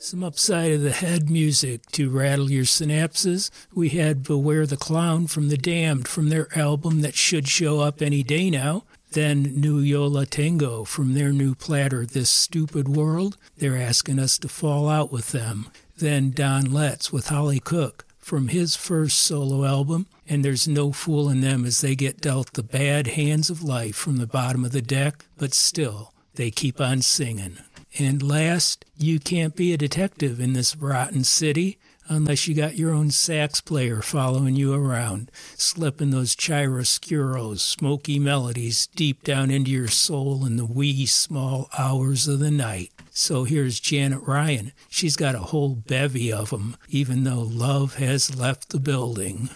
Some upside of the head music to rattle your synapses. We had Beware the Clown from The Damned from their album that should show up any day now. Then New Yo La Tengo from their new platter, This Stupid World. They're asking us to fall out with them. Then Don Letts with Holly Cook from his first solo album. And there's no fooling them as they get dealt the bad hands of life from the bottom of the deck, but still, they keep on singing. And last, you can't be a detective in this rotten city unless you got your own sax player following you around, slipping those chiaroscuros, smoky melodies deep down into your soul in the wee small hours of the night. So here's Janet Ryan. She's got a whole bevy of them, even though love has left the building.